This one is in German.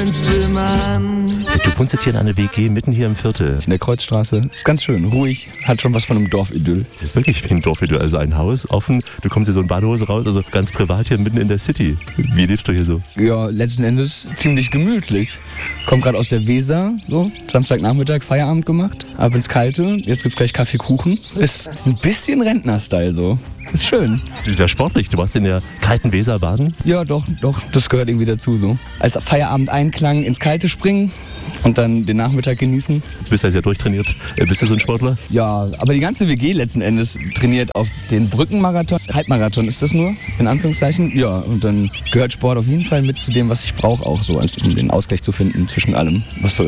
Gentleman. Du wohnst jetzt hier in einer WG mitten hier im Viertel. In der Kreuzstraße. Ganz schön, ruhig. Hat schon was von einem Dorfidyll. Das ist wirklich wie ein Dorfidyll. Also ein Haus, offen, du kommst hier so in Badehose raus, also ganz privat hier mitten in der City. Wie lebst du hier so? Ja, letzten Endes ziemlich gemütlich. Komm gerade aus der Weser, so. Samstagnachmittag Feierabend gemacht. Ab ins Kalte. Jetzt gibt's gleich Kaffee, Kuchen. Ist ein bisschen Rentner-Style so. Ist schön. Du bist ja sportlich. Du warst in der kalten Weser baden. Ja, doch. Das gehört irgendwie dazu so. Als Feierabend-Einklang ins Kalte springen und dann den Nachmittag genießen. Du bist ja sehr durchtrainiert. Bist du so ein Sportler? Ja, aber die ganze WG letzten Endes trainiert auf den Brückenmarathon. Halbmarathon ist das nur, in Anführungszeichen. Ja, und dann gehört Sport auf jeden Fall mit zu dem, was ich brauche, auch so, um den Ausgleich zu finden zwischen allem, was so